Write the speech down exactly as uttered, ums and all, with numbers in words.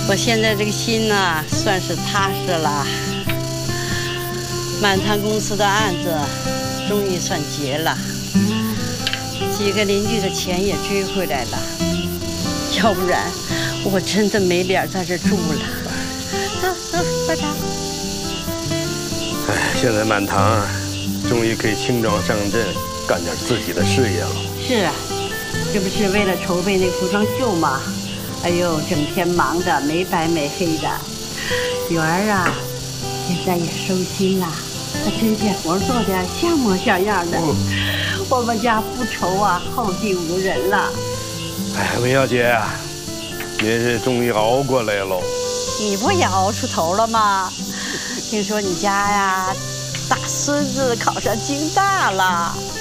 我现在这个心呐、算是踏实了。满堂公司的案子终于算结了，几个邻居的钱也追回来了，要不然我真的没脸在这住了。走走，快点。 哎，现在满堂终于可以轻装上阵，干点自己的事业了。 是啊，这不是为了筹备那服装秀吗？哎呦，整天忙的没白没黑的。女儿啊，现在也收心了，把针线活做的像模像样的。嗯、我们家复仇啊，后继无人了。 哎，文小姐，您是终于熬过来喽。 你不也熬出头了吗？听说你家呀，大孙子考上京大了。